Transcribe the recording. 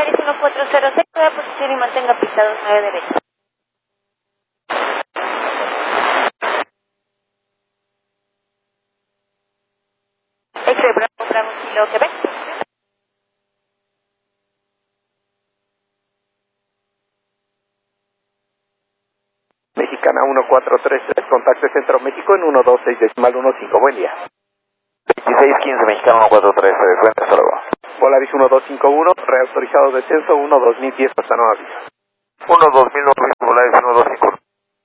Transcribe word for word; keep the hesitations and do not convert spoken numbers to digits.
Polaris uno cuatro cero seis, pueda posición y mantenga pista dos nueve derecha. X-Ray Bravo, Bravo, Kilo, Quebec. Mexicana uno cuatro tres tres, contacto Centro México en uno dos seis decimal uno cinco, buen día. veintiséis quince, Mexicana uno cuatro tres tres, buen día, hasta luego. Polaris uno dos cinco uno, reautorizado descenso uno dos mil diez, hasta nueva vista. uno dos mil nueve, Polaris uno dos cinco uno.